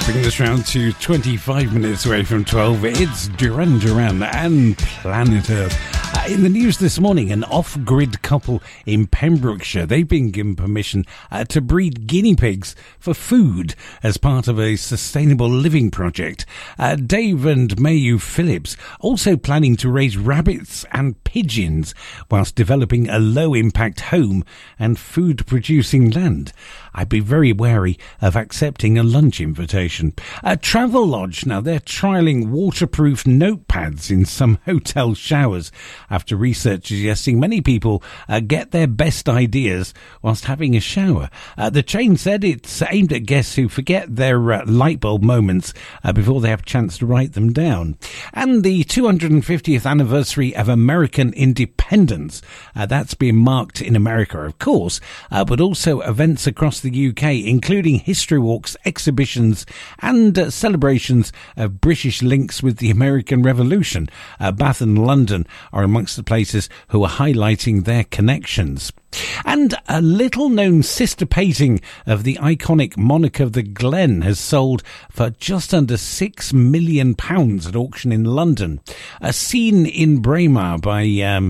Bringing us round to 25 minutes away from 12, it's Duran Duran and Planet Earth. In the news this morning, an off-grid couple in Pembrokeshire, they've been given permission to breed guinea pigs for food as part of a sustainable living project. Dave and Mayu Phillips also planning to raise rabbits and pigeons whilst developing a low-impact home and food-producing land. I'd be very wary of accepting a lunch invitation. Travelodge, now they're trialling waterproof notepads in some hotel showers after research suggesting many people get their best ideas whilst having a shower. The chain said it's aimed at guests who forget their light bulb moments before they have a chance to write them down. And the 250th anniversary of American independence, that's being marked in America, of course, but also events across the UK, including history walks, exhibitions and celebrations of British links with the American Revolution. Bath and London are amongst the places who are highlighting their connections. And a little-known sister painting of the iconic Monarch of the Glen has sold for just under £6 million at auction in London. A scene in Braemar by,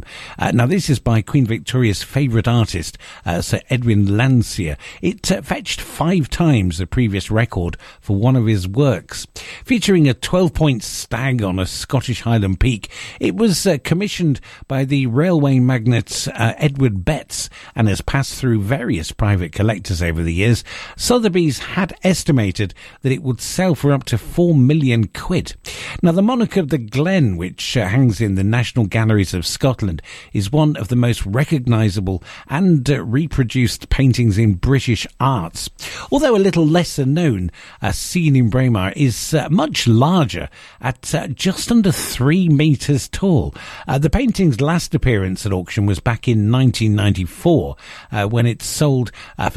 now this is by Queen Victoria's favourite artist, Sir Edwin Landseer. It fetched 5 times the previous record for one of his works. Featuring a 12-point stag on a Scottish Highland peak, it was commissioned by the railway magnate Edward Betts, and has passed through various private collectors over the years. Sotheby's had estimated that it would sell for up to £4 million. Now, the Monarch of the Glen, which hangs in the National Galleries of Scotland, is one of the most recognisable and reproduced paintings in British arts. Although a little lesser known, a scene in Braemar is much larger at just under 3 metres tall. The painting's last appearance at auction was back in 1994. When it sold for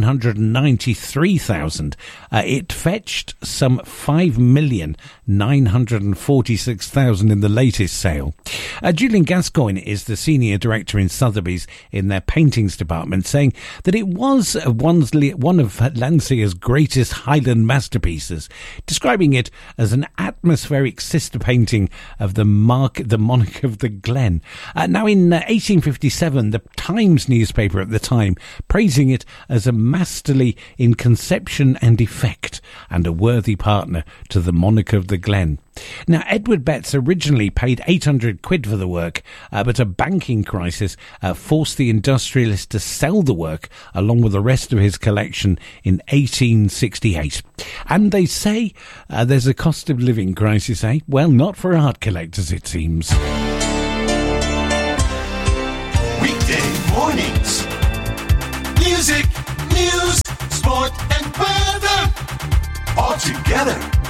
$793,000. It fetched some $5,946,000 in the latest sale. Julian Gascoigne is the senior director in Sotheby's in their paintings department, saying that it was one of Landseer's greatest Highland masterpieces, describing it as an atmospheric sister painting of the Monarch of the Glen. Now, in 1857, the Times newspaper at the time praising it as a masterly in conception and effect and a worthy partner to the Monarch of the Glen. Now, Edward Betts originally paid £800 for the work, but a banking crisis forced the industrialist to sell the work along with the rest of his collection in 1868. And they say there's a cost of living crisis, eh? Well, not for art collectors, it seems. Weekday mornings. Music, news, sport, and weather. All together